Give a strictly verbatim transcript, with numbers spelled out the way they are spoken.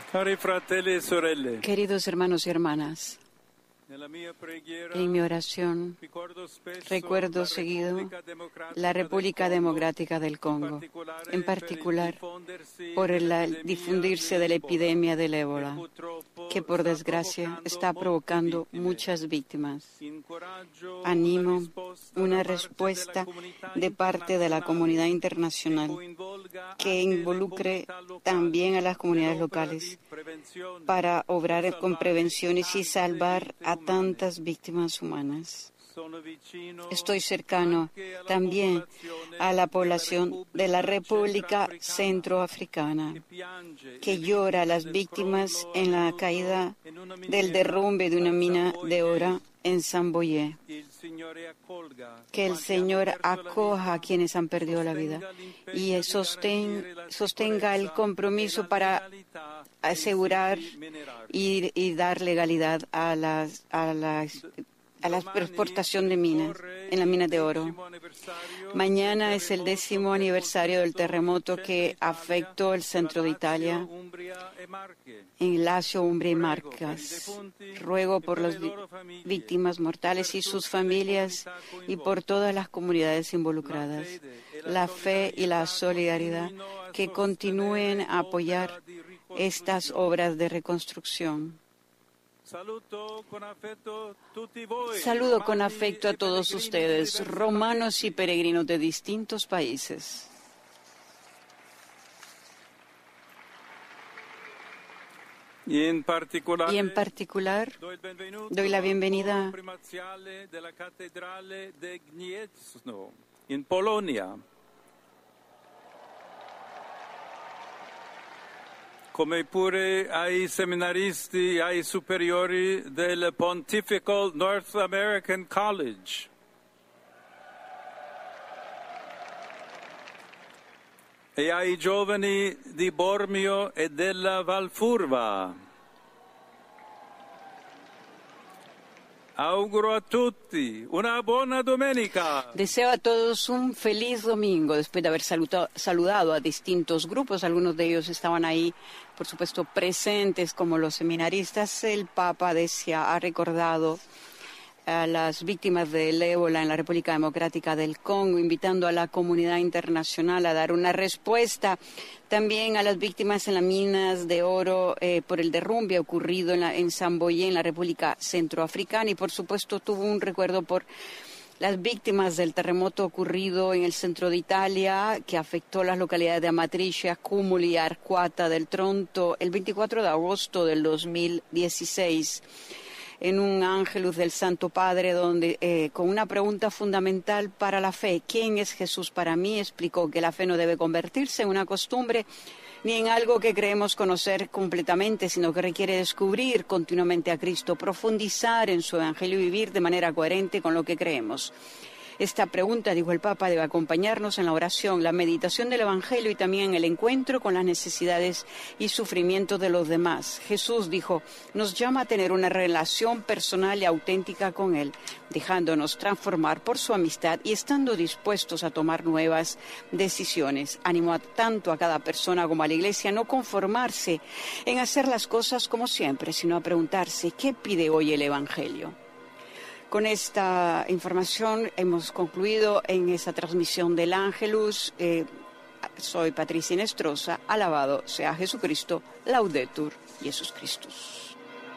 Cari fratelli e sorelle, Queridos hermanos y hermanas, nella mia preghiera en mi oración ricordo spesso recuerdo la seguido Repubblica Democratica la República del Congo, Democrática del Congo, en in particular diffondersi por el dell'epidemia difundirse de la dell'Ebola, epidemia del che ébola, purtroppo que por sta desgracia provocando está molte provocando vittime. muchas víctimas. Incoraggio Animo una risposta, una da respuesta parte de parte de la comunidad internacional que involucre también a las comunidades locales para obrar con prevenciones y salvar a tantas víctimas humanas. Estoy cercano también a la población de la República Centroafricana, que llora a las víctimas en la caída del derrumbe de una mina de oro en Samboyé. Que el Señor acoja a quienes han perdido la vida y sosten, sostenga el compromiso para asegurar y, y dar legalidad a las, a las a la exportación de minas, en las minas de oro. Mañana es el décimo aniversario del terremoto que afectó el centro de Italia, en Lazio, Umbria y Marcas. Ruego por las víctimas mortales y sus familias y por todas las comunidades involucradas, la fe y la solidaridad que continúen a apoyar estas obras de reconstrucción. Saludo con afecto a todos ustedes, romanos y peregrinos de distintos países. Y en particular, y en particular doy la bienvenida de la Catedral de Gniezno, en Polonia. Come pure ai seminaristi e ai superiori del Pontifical North American College. E ai giovani di Bormio e della Valfurva. Auguro a tutti una buona domenica. Deseo a todos un feliz domingo, después de haber saludado, saludado a distintos grupos. Algunos de ellos estaban ahí, por supuesto, presentes como los seminaristas. El Papa decía, ha recordado a las víctimas del ébola en la República Democrática del Congo, invitando a la comunidad internacional a dar una respuesta también a las víctimas en las minas de oro eh, por el derrumbe ocurrido en, la, en Samboyé, en la República Centroafricana, y por supuesto tuvo un recuerdo por las víctimas del terremoto ocurrido en el centro de Italia, que afectó las localidades de Amatrice, Accumuli y Arquata del Tronto el veinticuatro de agosto del dos mil dieciséis. En un Ángelus del Santo Padre, donde eh, con una pregunta fundamental para la fe, ¿quién es Jesús para mí?, explicó que la fe no debe convertirse en una costumbre ni en algo que creemos conocer completamente, sino que requiere descubrir continuamente a Cristo, profundizar en su Evangelio y vivir de manera coherente con lo que creemos. Esta pregunta, dijo el Papa, debe acompañarnos en la oración, la meditación del Evangelio y también en el encuentro con las necesidades y sufrimientos de los demás. Jesús, dijo, nos llama a tener una relación personal y auténtica con Él, dejándonos transformar por su amistad y estando dispuestos a tomar nuevas decisiones. Animó a tanto a cada persona como a la Iglesia a no conformarse en hacer las cosas como siempre, sino a preguntarse, ¿qué pide hoy el Evangelio? Con esta información hemos concluido en esa transmisión del Ángelus. Eh, soy Patricia Inestrosa. Alabado sea Jesucristo. Laudetur Jesus Christus.